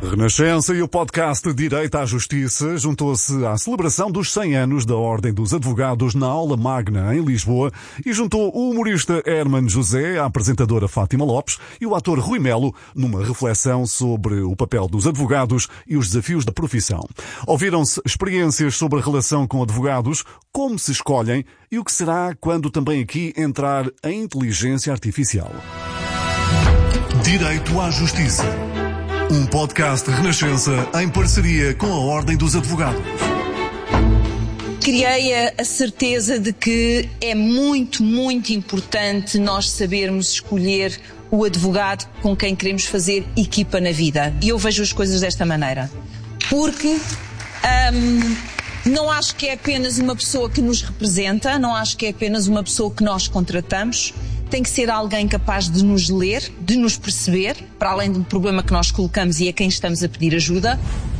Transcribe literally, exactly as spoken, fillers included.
Renascença e o podcast Direito à Justiça juntou-se à celebração dos cem anos da Ordem dos Advogados na Aula Magna, em Lisboa, e juntou o humorista Hermano José, a apresentadora Fátima Lopes e o ator Rui Melo numa reflexão sobre o papel dos advogados e os desafios da profissão. Ouviram-se experiências sobre a relação com advogados, como se escolhem e o que será quando também aqui entrar a inteligência artificial. Direito à Justiça. Um podcast Renascença em parceria com a Ordem dos Advogados. Criei a, a certeza de que é muito, muito importante nós sabermos escolher o advogado com quem queremos fazer equipa na vida. E eu vejo as coisas desta maneira. Porque hum, não acho que é apenas uma pessoa que nos representa, não acho que é apenas uma pessoa que nós contratamos. Tem que ser alguém capaz de nos ler, de nos perceber, para além do problema que nós colocamos e a quem estamos a pedir ajuda.